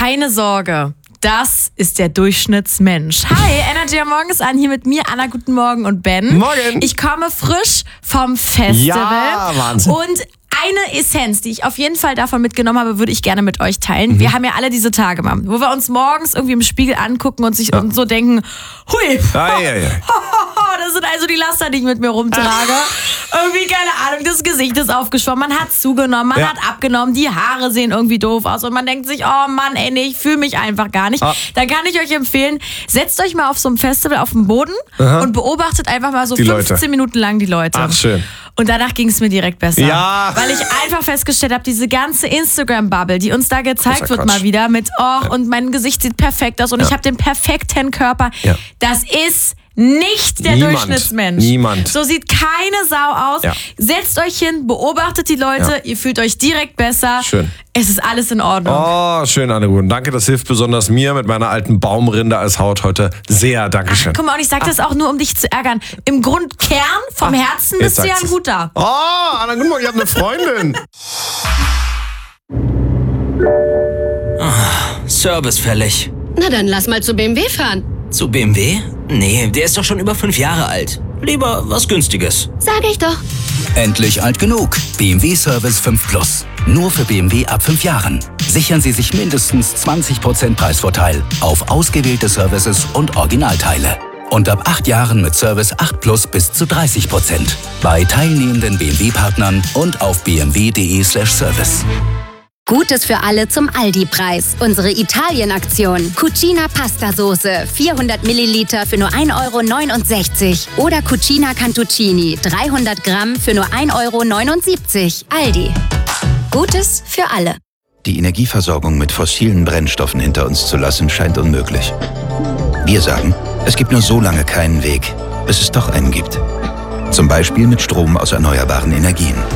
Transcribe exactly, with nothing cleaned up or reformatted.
Keine Sorge. Das ist der Durchschnittsmensch. Hi, Energy am Morgen ist an, hier mit mir, Anna, guten Morgen und Ben. Morgen. Ich komme frisch vom Festival. Ja, Wahnsinn. Und eine Essenz, die ich auf jeden Fall davon mitgenommen habe, würde ich gerne mit euch teilen. Mhm. Wir haben ja alle diese Tage, Mann, wo wir uns morgens irgendwie im Spiegel angucken und sich ja. und so denken, hui, ah, ja, ja. das sind also die Laster, die ich mit mir rumtrage. Irgendwie, keine Ahnung, das Gesicht ist aufgeschwommen, man hat zugenommen, man ja. hat abgenommen, die Haare sehen irgendwie doof aus und man denkt sich, oh Mann, ey, nee, ich fühle mich einfach gar nicht. Ah. Dann kann ich euch empfehlen, setzt euch mal auf so einem Festival auf den Boden Aha. und beobachtet einfach mal so die fünfzehn Leute. Minuten lang die Leute. Ach, schön. Und danach ging es mir direkt besser. Ja. Weil ich einfach festgestellt habe, diese ganze Instagram-Bubble, die uns da gezeigt wird Quatsch. mal wieder mit, oh, ja. und mein Gesicht sieht perfekt aus und ja. ich habe den perfekten Körper. Ja. Das ist nicht der Niemand. Durchschnittsmensch. Niemand. So sieht keine Sau aus. Ja. Setzt euch hin, beobachtet die Leute, ja. ihr fühlt euch direkt besser. Schön. Es ist alles in Ordnung. Oh, schön, Anne-Guten. Danke, das hilft besonders mir mit meiner alten Baumrinde als Haut heute sehr. Dankeschön. Ach, guck mal, und ich sag Ach. das auch nur, um dich zu ärgern. Im Grundkern, vom Ach, Herzen bist du ja ein Guter. Oh, Anna, guten Morgen, ich habe eine Freundin. Oh, Service fällig. Na dann lass mal zu B M W fahren. Zu B M W? Nee, der ist doch schon über fünf Jahre alt. Lieber was Günstiges. Sag ich doch. Endlich alt genug. B M W Service fünf Plus. Nur für B M W ab fünf Jahren. Sichern Sie sich mindestens zwanzig Prozent Preisvorteil auf ausgewählte Services und Originalteile. Und ab acht Jahren mit Service acht Plus bis zu dreißig Prozent. Bei teilnehmenden B M W-Partnern und auf b m w punkt d e slash service. Gutes für alle zum Aldi-Preis. Unsere Italien-Aktion. Cucina Pasta-Soße. vierhundert Milliliter für nur ein Euro neunundsechzig. Oder Cucina Cantuccini. dreihundert Gramm für nur ein Euro neunundsiebzig. Aldi. Gutes für alle. Die Energieversorgung mit fossilen Brennstoffen hinter uns zu lassen, scheint unmöglich. Wir sagen, es gibt nur so lange keinen Weg, bis es doch einen gibt. Zum Beispiel mit Strom aus erneuerbaren Energien.